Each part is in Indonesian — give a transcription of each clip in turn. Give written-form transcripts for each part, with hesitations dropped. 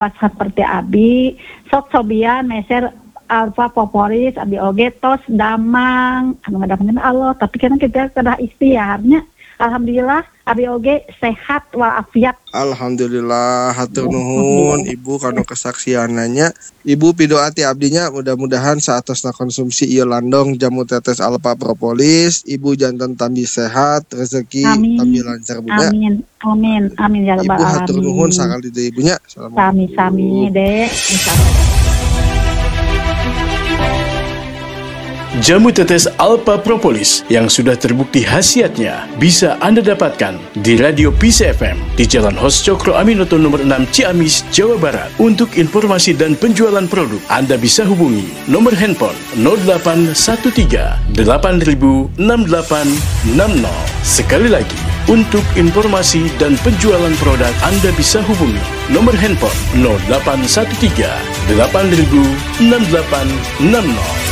pas seperti abi sok sobian meser alfa favoris abi oge tos damang anu ngadamang Allah tapi kan kita kedah ikhtiarnya alhamdulillah abi oge sehat walafiat. Alhamdulillah hatur nuhun ibu kanu kesaksiananya. Ibu pidoati abdinya mudah-mudahan saatosna konsumsi ieu landong jamu tetes alfa propolis ibu jantan tambi sehat rezeki tambi lancar budak. Amin ya rabbal alamin. Ibu alamin. hatur nuhun sakali deui ibunya. Sami Dek. Jamu tetes Alpha Propolis yang sudah terbukti khasiatnya bisa Anda dapatkan di Radio Peace FM di Jalan Hos Cokro Aminoto nomor 6 Ciamis, Jawa Barat. Untuk informasi dan penjualan produk, Anda bisa hubungi nomor handphone 0813 8000 6860. Sekali lagi, untuk informasi dan penjualan produk, Anda bisa hubungi nomor handphone 0813 8000 6860.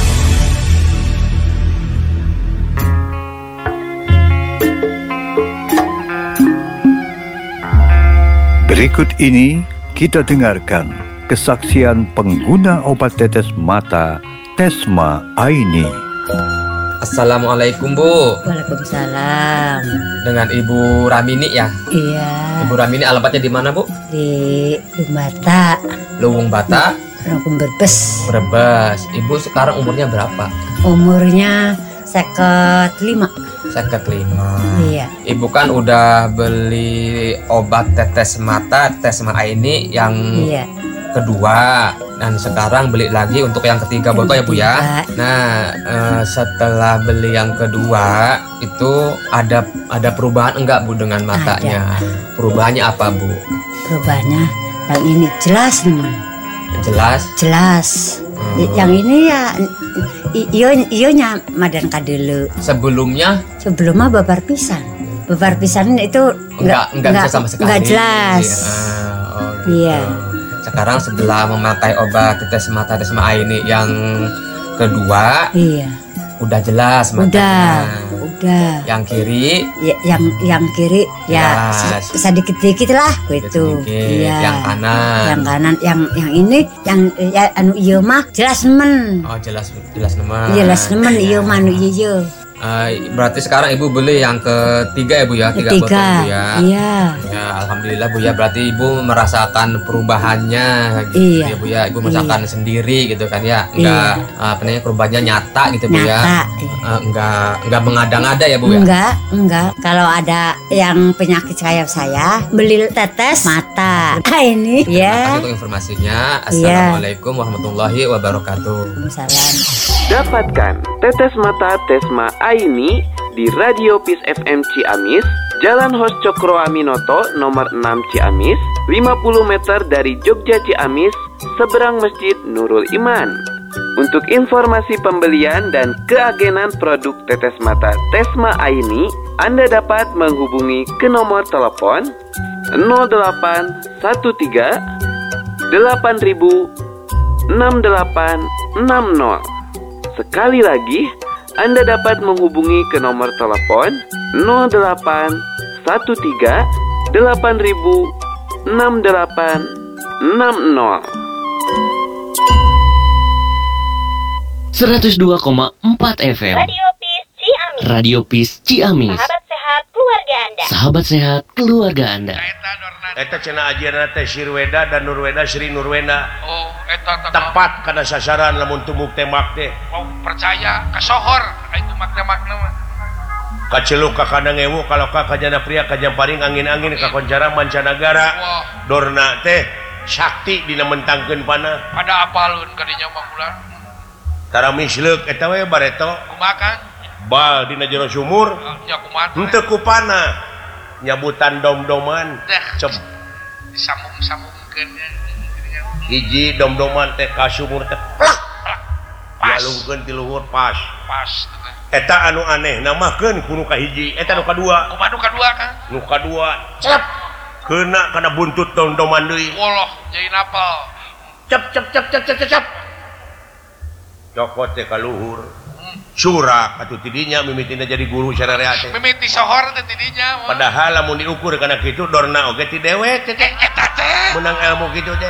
Berikut ini kita dengarkan kesaksian pengguna obat tetes mata Tesma Aini. Assalamualaikum Bu. Waalaikumsalam. Dengan Ibu Ramini ya? Iya. Ibu Ramini alamatnya di mana Bu? Di Lumbata. Luwung Bata. Luwung Brebes. Brebes. Ibu sekarang umurnya berapa? Umurnya 55. 55. Iya. Ibu kan udah beli obat tetes mata Tesma Aini yang kedua dan sekarang beli lagi untuk yang ketiga botol ya Bu ya. Nah setelah beli yang kedua itu ada perubahan enggak Bu dengan matanya? Ada. Perubahannya apa Bu? Perubahannya yang ini jelas nih. Jelas. Yang ini ya ionya madan kadelu. Sebelumnya babar pisan itu enggak bisa sama sekali. Enggak jelas. Iya. Sekarang setelah memakai obat tetes mata Tesma Aini yang kedua, udah jelas matanya. Udah. Yang kiri? Yang kiri ya sedikit-sedikit lah gitu. Iya. Yang kanan. Yang ini ya anu ieu mah jelas nemen. Oh, jelas nemen. Jelas nemen ieu mah anu ieu. Berarti sekarang Ibu beli yang ketiga ya Bu ya, 3 botol Bu ya. Iya. Ya alhamdulillah Bu ya, berarti Ibu merasakan perubahannya gitu ya Bu ya. Ibu merasakan sendiri gitu kan ya. Enggak perubahannya nyata gitu Bu ya. Enggak mengada-ngada ya Bu ya. Enggak. Kalau ada yang penyakit kayak saya, beli tetes mata. Ini ya. Terima kasih untuk informasinya. Assalamualaikum warahmatullahi wabarakatuh. Waalaikumsalam. Dapatkan tetes mata Tesma Aini di Radio Peace FM Ciamis, Jalan Hos Cokro Aminoto nomor 6 Ciamis, 50 meter dari Jogja Ciamis, seberang Masjid Nurul Iman. Untuk informasi pembelian dan keagenan produk tetes mata Tesma Aini, Anda dapat menghubungi ke nomor telepon 0813 8000 6860. Sekali lagi, Anda dapat menghubungi ke nomor telepon 0813 8000 6860. 102,4 FM Radio Peace Ciamis. Sahabat sehat keluarga Anda. Eta cenah ajeunna teh Sirweda dan Nurweda Sri Nurweda. Oh, eta tepat kana sasaran lamun tumuk tembak teh. Mau percaya ka sohor itu makna-makna mah. Kaceluk ka kandang ewu kalau ka kajana pria kajamparing angin-angin ka koncara mancanagara. Dorna teh sakti dina mentangkeun panah. Pada apalun ka dinya mah kula. Tara misleuk eta we bareto. Kumaha Kang? Bal dina jero sumur. Nya kumaha? Henteu ku panah. Nyabutan dom-doman cep disambung-sambungkeun hiji dom-doman teh ka sumur teh plak dialungkeun ti luhur pas eta anu aneh namahkeun ku nu ka hiji eta nu kadua kumaha nu kadua Kang nu kadua cep keuna kana buntut dom-doman deui wallah jadi napal cep cokot teh ka luhur surak atau tidinya mimitina jadi guru syariah teh. Mimiti sohor teh tidinya. Padahal lamun diukur karena kitu dorna oge ti dewek teh. Menang ilmu kitu teh.